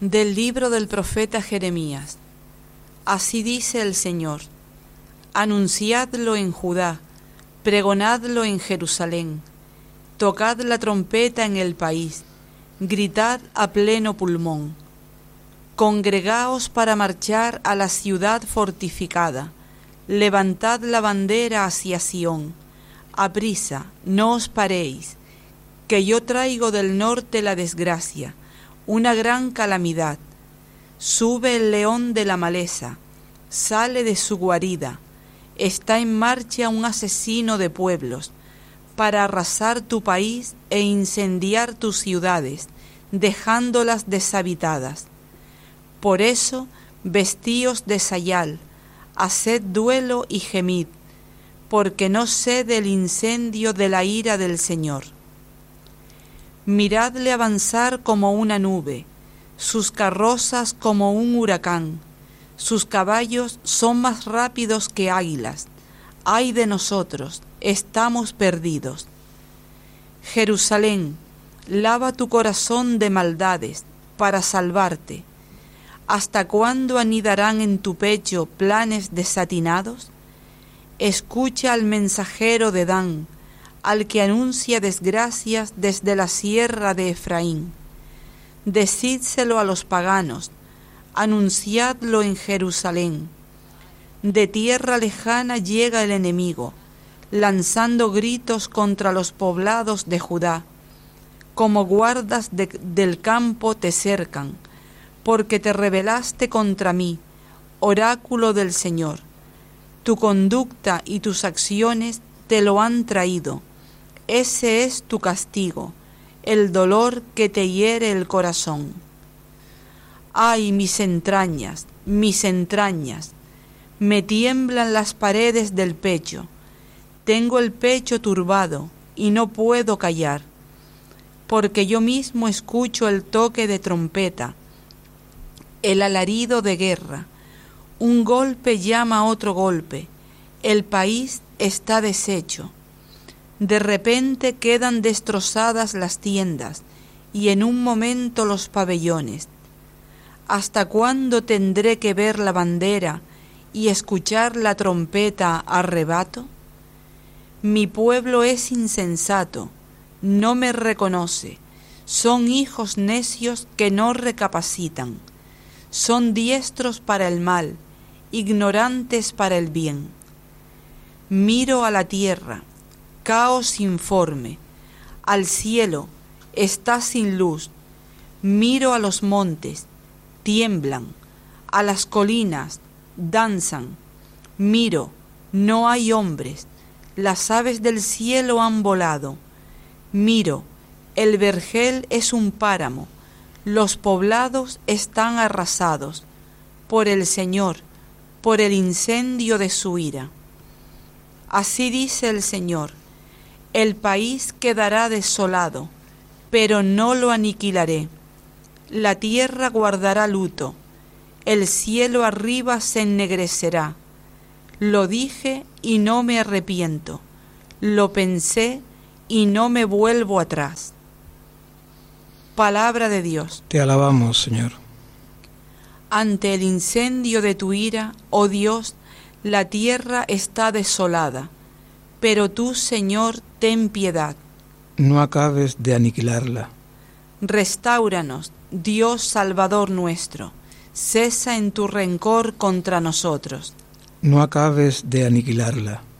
Del libro del profeta Jeremías. Así dice el Señor: anunciadlo en Judá, pregonadlo en Jerusalén, tocad la trompeta en el país, gritad a pleno pulmón. Congregaos para marchar a la ciudad fortificada, levantad la bandera hacia Sión, aprisa, no os paréis, que yo traigo del norte la desgracia, una gran calamidad. Sube el león de la maleza, sale de su guarida, está en marcha un asesino de pueblos, para arrasar tu país e incendiar tus ciudades, dejándolas deshabitadas. Por eso, vestíos de sayal, haced duelo y gemid, porque no cede el incendio de la ira del Señor. Miradle avanzar como una nube, sus carrozas como un huracán, sus caballos son más rápidos que águilas. ¡Ay de nosotros! Estamos perdidos. Jerusalén, lava tu corazón de maldades para salvarte. ¿Hasta cuándo anidarán en tu pecho planes desatinados? Escucha al mensajero de Dan, al que anuncia desgracias desde la sierra de Efraín. Decídselo a los paganos, anunciadlo en Jerusalén. De tierra lejana llega el enemigo, lanzando gritos contra los poblados de Judá. Como guardas del campo te cercan, porque te rebelaste contra mí, oráculo del Señor. Tu conducta y tus acciones te lo han traído. Ese es tu castigo, el dolor que te hiere el corazón. ¡Ay, mis entrañas, me tiemblan las paredes del pecho! Tengo el pecho turbado y no puedo callar, porque yo mismo escucho el toque de trompeta, el alarido de guerra. Un golpe llama a otro golpe, el país está deshecho. De repente quedan destrozadas las tiendas y en un momento los pabellones. ¿Hasta cuándo tendré que ver la bandera y escuchar la trompeta a rebato? Mi pueblo es insensato, no me reconoce, son hijos necios que no recapacitan, son diestros para el mal, ignorantes para el bien. Miro a la tierra, caos informe, al cielo, está sin luz. Miro a los montes, tiemblan, a las colinas, danzan. Miro, no hay hombres, las aves del cielo han volado. Miro, el vergel es un páramo, los poblados están arrasados, por el Señor, por el incendio de su ira. Así dice el Señor: el país quedará desolado, pero no lo aniquilaré. La tierra guardará luto, el cielo arriba se ennegrecerá. Lo dije y no me arrepiento, lo pensé y no me vuelvo atrás. Palabra de Dios. Te alabamos, Señor. Ante el incendio de tu ira, oh Dios, la tierra está desolada, pero tú, Señor, ten piedad. No acabes de aniquilarla. Restáuranos, Dios Salvador nuestro, cesa en tu rencor contra nosotros. No acabes de aniquilarla.